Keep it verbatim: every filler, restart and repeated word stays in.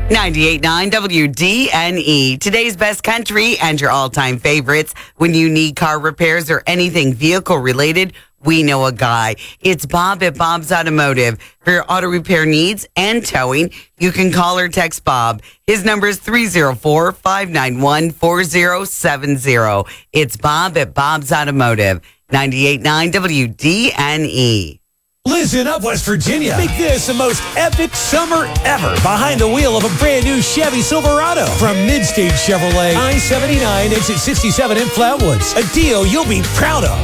ninety-eight point nine W D N E. Today's best country and your all-time favorites. When you need car repairs or anything vehicle related, we know a guy. It's Bob at Bob's Automotive. For your auto repair needs and towing, you can call or text Bob. His number is three oh four, five nine one, four oh seven oh. It's Bob at Bob's Automotive. ninety-eight point nine W D N E. Listen up, West Virginia. Make this the most epic summer ever behind the wheel of a brand new Chevy Silverado from Midstage Chevrolet. I seventy-nine, exit sixty-seven in Flatwoods. A deal you'll be proud of.